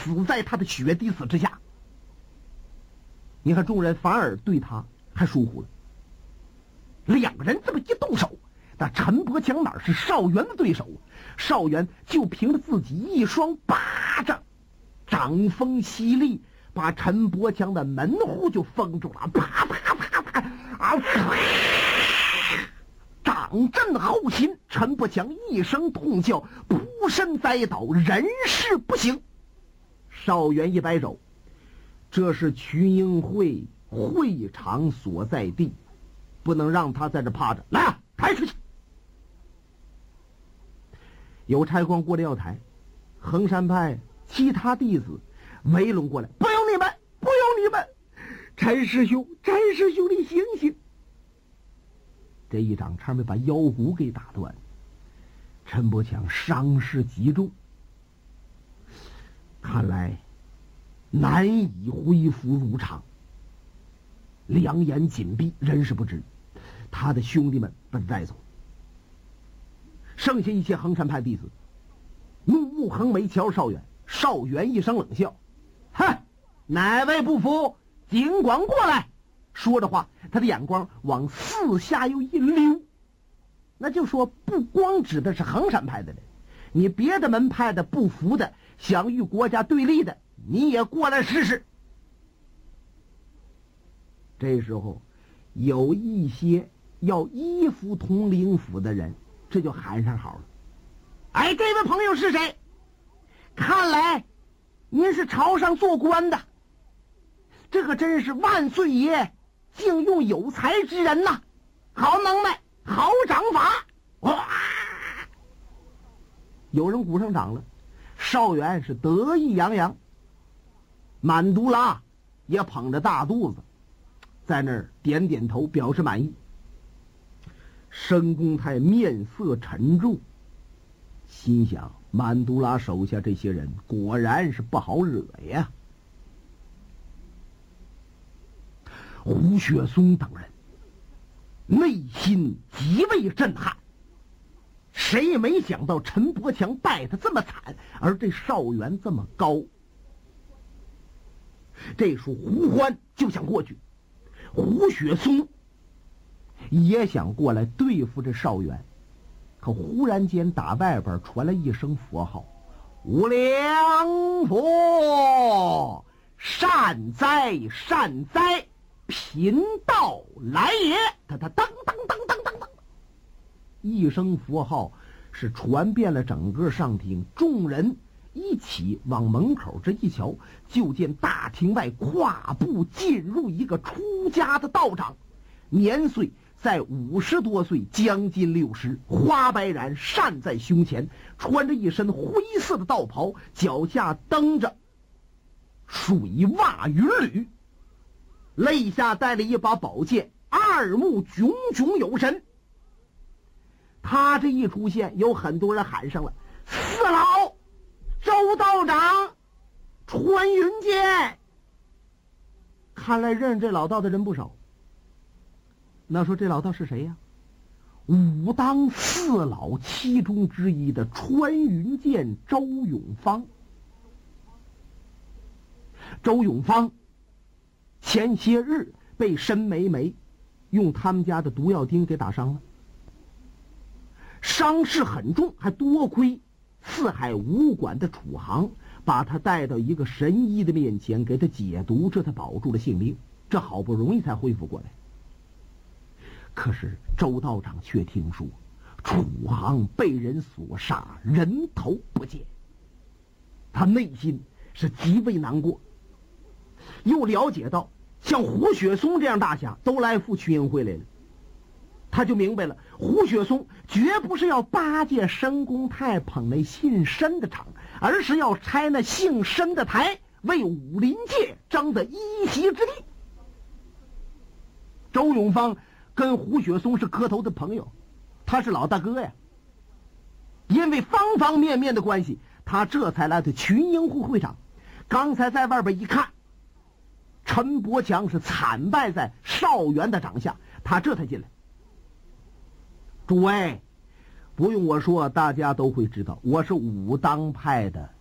死在他的血滴子之下。你看众人反而对他还疏忽了。两个人这么一动手，那陈伯强哪是邵元的对手？邵元就凭着自己一双巴掌，掌风犀利，把陈伯强的门户就封住了。啪啪啪啪啊！掌震后心，陈伯强一声痛叫，扑身栽倒，人事不省。邵元一摆手，这是群英会会场所在地，不能让他在这趴着。来啊，抬出去！有差官过来要抬，衡山派其他弟子围拢过来，不用你们，不用你们，陈师兄，陈师兄，你醒醒！这一掌差没把腰骨给打断，陈伯强伤势极重，看来难以恢复如常，两眼紧闭，人事不知。他的兄弟们把他带走，剩下一些衡山派弟子怒目横眉瞧邵元。邵元一声冷笑：“哼，哪位不服，尽管过来。”说着话，他的眼光往四下又一溜，那就说不光指的是衡山派的人，你别的门派的不服的，想与国家对立的，你也过来试试。这时候有一些要依附统领府的人，这就喊上好了：“哎，这位朋友是谁？看来您是朝上做官的，这可真是万岁爷竟用有才之人呐！好能耐，好掌法！”哇！有人鼓上掌了，邵元是得意洋洋，满都拉也捧着大肚子，在那儿点点头表示满意。申公泰面色沉重，心想满都拉手下这些人果然是不好惹呀。胡雪松等人内心极为震撼，谁也没想到陈伯强败得这么惨，而这邵元这么高。这时候胡欢就想过去，胡雪松也想过来对付这邵元，可忽然间打外边传来一声佛号：“无量佛，善哉善哉，贫道来也！”他噔噔噔噔噔噔，一声佛号是传遍了整个上庭，众人一起往门口这一瞧，就见大庭外跨步进入一个出家的道长，年岁在50多岁，将近60，花白髯扇在胸前，穿着一身灰色的道袍，脚下蹬着水袜云履，肋下带了一把宝剑，二目炯炯有神。他这一出现，有很多人喊上了：“四老，周道长，穿云剑。”看来认这老道的人不少。那说这老道是谁呀？武当四老其中之一的穿云剑周永芳。周永芳前些日被申梅梅用他们家的毒药钉给打伤了，伤势很重，还多亏四海武馆的楚行把他带到一个神医的面前给他解毒，这才保住了性命，这好不容易才恢复过来。可是周道长却听说楚行被人所杀，人头不见，他内心是极为难过，又了解到像胡雪松这样大侠都来赴群英会来了，他就明白了，胡雪松绝不是要巴结申公泰捧那姓申的场，而是要拆那姓申的台，为武林界争得一席之地。周永芳跟胡雪松是磕头的朋友，他是老大哥呀。因为方方面面的关系，他这才来到群英会会场。刚才在外边一看，陈伯强是惨败在邵元的掌下，他这才进来。诸位，不用我说，大家都会知道，我是武当派的